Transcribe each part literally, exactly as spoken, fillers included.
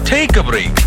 Take a break.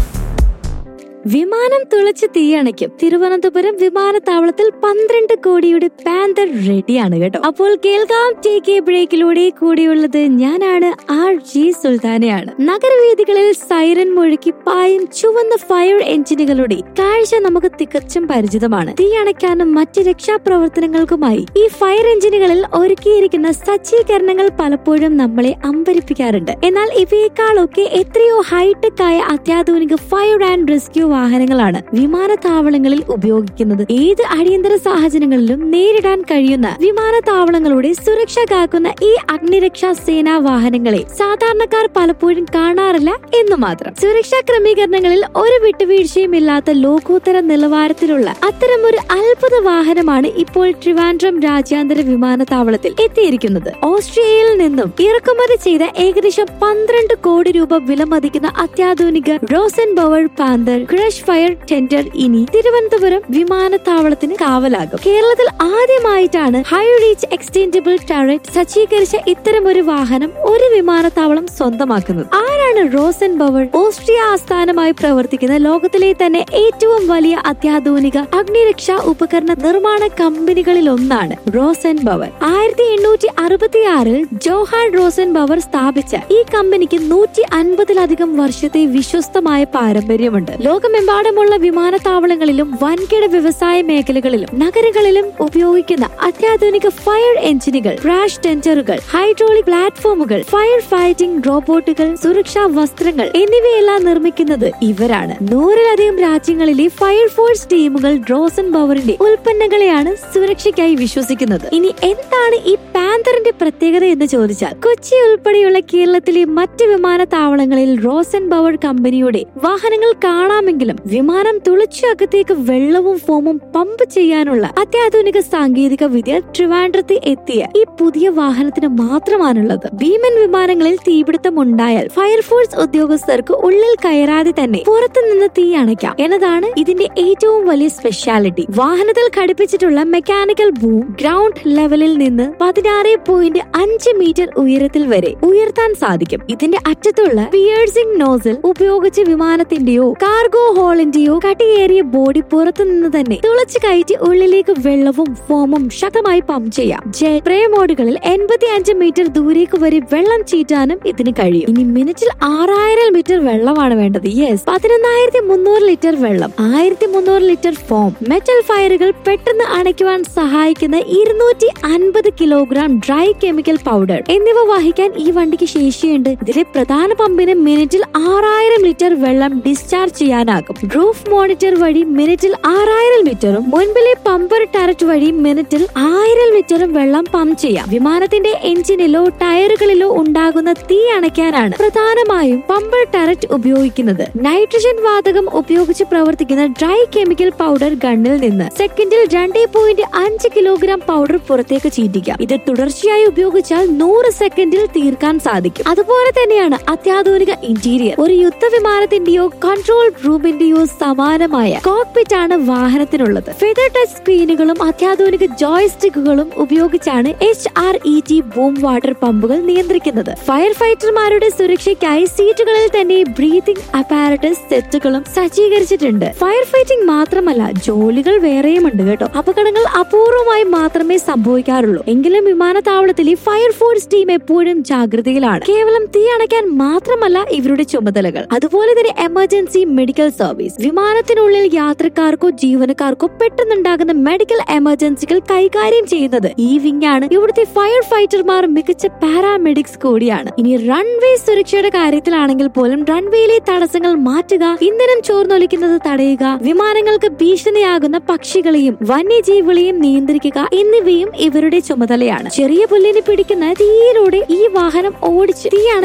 വിമാനം തുളച്ച് തീയണയ്ക്കും. തിരുവനന്തപുരം വിമാനത്താവളത്തിൽ പന്ത്രണ്ട് കോടിയുടെ പാന്തർ റെഡിയാണ് കേട്ടോ. അപ്പോൾ കേൾക്കാം ടേക്ക് എ ബ്രേക്കിലൂടെ. കൂടിയുള്ളത് ഞാനാണ്, ആർ ജി സുൽത്താനയാണ്. നഗരവീഥികളിൽ സൈറൻ മുഴക്കി പായും ചുവന്ന ഫയർ എഞ്ചിനുകളുടെ കാഴ്ച നമുക്ക് തികച്ചും പരിചിതമാണ്. തീയണയ്ക്കാനും മറ്റ് രക്ഷാപ്രവർത്തനങ്ങൾക്കുമായി ഈ ഫയർ എഞ്ചിനുകളിൽ ഒരുക്കിയിരിക്കുന്ന സജ്ജീകരണങ്ങൾ പലപ്പോഴും നമ്മളെ അമ്പരിപ്പിക്കാറുണ്ട്. എന്നാൽ ഇവയെക്കാളൊക്കെ എത്രയോ ഹൈടെക് ആയ അത്യാധുനിക ഫയർ ആൻഡ് റെസ്ക്യൂ വാഹനങ്ങളാണ് വിമാനത്താവളങ്ങളിൽ ഉപയോഗിക്കുന്നത്. ഏത് അടിയന്തര സാഹചര്യങ്ങളിലും നേരിടാൻ കഴിയുന്ന വിമാനത്താവളങ്ങളുടെ സുരക്ഷ കാക്കുന്ന ഈ അഗ്നിരക്ഷാ സേനാ വാഹനങ്ങളെ സാധാരണക്കാർ പലപ്പോഴും കാണാറില്ല എന്ന് മാത്രം. സുരക്ഷാ ക്രമീകരണങ്ങളിൽ ഒരു വിട്ടുവീഴ്ചയും ഇല്ലാത്ത ലോകോത്തര നിലവാരത്തിലുള്ള അത്തരമൊരു അത്ഭുത വാഹനമാണ് ഇപ്പോൾ ട്രിവാൻഡ്രം രാജ്യാന്തര വിമാനത്താവളത്തിൽ എത്തിയിരിക്കുന്നത്. ഓസ്ട്രിയയിൽ നിന്നും ഇറക്കുമതി ചെയ്ത ഏകദേശം പന്ത്രണ്ട് കോടി രൂപ വിലമതിക്കുന്ന അത്യാധുനിക റോസൻ ബവർ പാന്തർ ക്രഷ് ഫയർ ടെൻഡർ ഇനി തിരുവനന്തപുരം വിമാനത്താവളത്തിന് കാവലാകും. കേരളത്തിൽ ആദ്യമായിട്ടാണ് ഹൈ റീച്ച് എക്സ്റ്റെൻഡബിൾ ടററ്റ് സജ്ജീകരിച്ച ഇത്തരമൊരു വാഹനം ഒരു വിമാനത്താവളം സ്വന്തമാക്കുന്നത്. ആരാണ് റോസൻ ബവർ? ഓസ്ട്രിയ ആസ്ഥാനമായി പ്രവർത്തിക്കുന്ന ലോകത്തിലെ തന്നെ ഏറ്റവും വലിയ അത്യാധുനിക അഗ്നിരക്ഷാ ഉപകരണ നിർമ്മാണ കമ്പനികളിൽ ഒന്നാണ് റോസൻ ബവർ. ആയിരത്തി എണ്ണൂറ്റി അറുപത്തി ആറിൽ ജോഹാൻ റോസൻ ബവർ സ്ഥാപിച്ച ഈ കമ്പനിക്ക് നൂറ്റി അൻപതിലധികം വർഷത്തെ വിശ്വസ്തമായ പാരമ്പര്യമുണ്ട്. ലോകമെമ്പാടുമുള്ള വിമാനത്താവളങ്ങളിലും വൻകിട വ്യവസായ മേഖലകളിലും നഗരങ്ങളിലും ഉപയോഗിക്കുന്ന അത്യാധുനിക ഫയർ എഞ്ചിനുകൾ, ക്രാഷ് ടെൻഡറുകൾ, ഹൈഡ്രോളിക് പ്ലാറ്റ്ഫോമുകൾ, ഫയർ ഫൈറ്റിംഗ് റോബോട്ടുകൾ, സുരക്ഷാ വസ്ത്രങ്ങൾ എന്നിവയെല്ലാം നിർമ്മിക്കുന്നത് ഇവരാണ്. നൂറിലധികം രാജ്യങ്ങളിലെ ഫയർഫോഴ്സ് ടീമുകൾ റോസൻ ബവറിന്റെ ഉൽപ്പന്നങ്ങളെയാണ് സുരക്ഷയ്ക്കായി വിശ്വസിക്കുന്നത്. ഇനി എന്താണ് ഈ പാന്തറിന്റെ പ്രത്യേകത എന്ന് ചോദിച്ചാൽ, കൊച്ചി ഉൾപ്പെടെയുള്ള കേരളത്തിലെ മറ്റ് വിമാനത്താവളങ്ങളിൽ റോസൻ ബവർ കമ്പനിയുടെ വാഹനങ്ങൾ കാണാമെങ്കിലും വിമാനം തുളച്ചു അകത്തേക്ക് വെള്ളവും ഫോമും പമ്പ് ചെയ്യാനുള്ള അത്യാധുനിക സാങ്കേതിക വിദ്യ ട്രിവാൻഡ്രത്ത് എത്തിയ ഈ പുതിയ വാഹനത്തിന് മാത്രമാണുള്ളത്. ഭീമൻ വിമാനങ്ങളിൽ തീപിടുത്തം ഉണ്ടായാൽ ഫയർഫോഴ്സ് ഉദ്യോഗസ്ഥർക്ക് ഉള്ളിൽ കയറാതെ തന്നെ പുറത്തുനിന്ന് തീ അണയ്ക്കാം എന്നതാണ് ഇതിന്റെ ഏറ്റവും വലിയ സ്പെഷ്യാലിറ്റി. വാഹനത്തിൽ ഘടിപ്പിച്ചിട്ടുള്ള മെക്കാനിക്കൽ ബൂം ഗ്രൗണ്ട് ലെവലിൽ നിന്ന് പതിനാറ് പോയിന്റ് അഞ്ച് മീറ്റർ ഉയരത്തിൽ വരെ ഉയർത്താൻ സാധിക്കും. ഇതിന്റെ അറ്റത്തുള്ള പിയേഴ്സിംഗ് നോസൽ ഉപയോഗിച്ച് വിമാനത്തിന്റെയോ കാർഗോ ഹോളിന്റെയോ കട്ടിയേറിയ ബോഡി പുറത്തുനിന്ന് തന്നെ തുളച്ചു കയറ്റി ഉള്ളിലേക്ക് വെള്ളവും ഫോമും ശക്തമായി പമ്പ് ചെയ്യാം. ജെറ്റ് സ്പ്രേ മോഡുകളിൽ എൺപത്തി അഞ്ച് മീറ്റർ ദൂരേക്ക് വരെ വെള്ളം ചീറ്റാനും ഇതിന് കഴിയും. ഇനി മിനിറ്റിൽ ആറായിരം ലിറ്റർ വെള്ളമാണ് വേണ്ടത്. യെസ്, പതിനൊന്നായിരത്തി മുന്നൂറ് ലിറ്റർ വെള്ളം, ആയിരത്തി മുന്നൂറ് ലിറ്റർ ഫോം, മെറ്റൽ ഫയറുകൾ പെട്ടെന്ന് അണയ്ക്കുവാൻ സഹായിക്കുന്ന ഇരുന്നൂറ്റി അൻപത് കിലോഗ്രാം ഡ്രൈ കെമിക്കൽ പൗഡർ എന്നിവ വഹിക്കാൻ ഈ വണ്ടിക്ക് ശേഷിയുണ്ട്. ഇതിലെ പ്രധാന പമ്പിന് മിനിറ്റിൽ ആറായിരം ലിറ്റർ വെള്ളം ഡിസ്ചാർജ് ചെയ്യാനാകും. റൂഫ് മോണിറ്റർ വഴി മിനിറ്റിൽ ആറായിരം ലിറ്ററും മുൻപിലെ പമ്പർ ടററ്റ് വഴി മിനിറ്റിൽ ആയിരം ലിറ്ററും വെള്ളം പമ്പ് ചെയ്യാം. വിമാനത്തിന്റെ എഞ്ചിനിലോ ടയറുകളിലോ ഉണ്ടാകുന്ന തീ അണയ്ക്കാനാണ് പ്രധാനമായും പമ്പർ ടററ്റ് ഉപയോഗിക്കുന്നത്. നൈട്രജൻ വാതകം ഉപയോഗിച്ച് പ്രവർത്തിക്കുന്ന ഡ്രൈ കെമിക്കൽ പൗഡർ ഗണ്ണിൽ നിന്ന് സെക്കൻഡിൽ രണ്ട് പോയിന്റ് അഞ്ച് കിലോഗ്രാം പൗഡർ പുറത്തേക്ക് ചീറ്റിക്കാം. ഇത് തുടർച്ചയായി ഉപയോഗിച്ചാൽ നൂറ് സെക്കൻഡിൽ തീർക്കാൻ സാധിക്കും. അതുപോലെ തന്നെയാണ് അത്യാധുനിക ഇന്റീരിയർ. ഒരു യുദ്ധവിമാനത്തിന്റെയോ കൺട്രോൾ റൂമിന്റെയോ സമാനമായ കോക്പിറ്റ് ആണ് വാഹനത്തിനുള്ളത്. ഫെദർ ടച്ച് സ്ക്രീനുകളും അത്യാധുനിക ജോയ്സ്റ്റിക്കുകളും ഉപയോഗിച്ചാണ് H R E T boom water പമ്പുകൾ നിയന്ത്രിക്കുന്നത്. ഫയർ ഫൈറ്റർമാരുടെ സുരക്ഷയ്ക്കായി സീറ്റുകളിൽ തന്നെ ബ്രീതിംഗ് അപ്പാരറ്റസ് സെറ്റുകളും സജ്ജീകരിച്ചിട്ടുണ്ട്. ഫയർ ഫൈറ്റിംഗ് മാത്രമല്ല, ജോലികൾ വേറെയുമുണ്ട് കേട്ടോ. അപകടങ്ങൾ അപൂർവമായി മാത്രമേ സംഭവിക്കാറുള്ളൂ. എങ്കിലും വിമാനത്താവളത്തിലെ ഫയർഫോഴ്സ് ടീം എപ്പോഴും ജാഗ്രതയിലാണ്. കേവലം തീ അണയ്ക്കാൻ മാത്രമല്ല ഇവരുടെ ചുമതലകൾ. അതുപോലെ തന്നെ എമർജൻസി മെഡിക്കൽ സർവീസ്. വിമാനത്തിനുള്ളിൽ യാത്രക്കാർക്കോ ജീവനക്കാർക്കോ പെട്ടെന്നുണ്ടാകുന്ന മെഡിക്കൽ എമർജൻസികൾ കൈകാര്യം ചെയ്യുന്നത് ഈ വിങ് ആണ്. ഇവിടുത്തെ ഫയർ ഫൈറ്റർമാർ മികച്ച പാരാമെഡിക്സ് കൂടിയാണ്. ഇനി റൺവേ സുരക്ഷയുടെ കാര്യത്തിലാണെങ്കിൽ പോലും റൺവേയിലെ തടസ്സങ്ങൾ മാറ്റുക, ഇന്ധനം ചോർന്നൊലിക്കുന്നത് തടയുക, വിമാനങ്ങൾക്ക് ഭീഷണിയാകുന്ന പക്ഷികളെയും വന്യജീവികളെയും നിയന്ത്രിക്കുക എന്നിവയും ഇവരുടെ ചുമതലയാണ്. ചെറിയ പുല്ലിന് പിടിക്കുന്ന തീയിലൂടെ ഈ വാഹനം ഓടിച്ച് തീ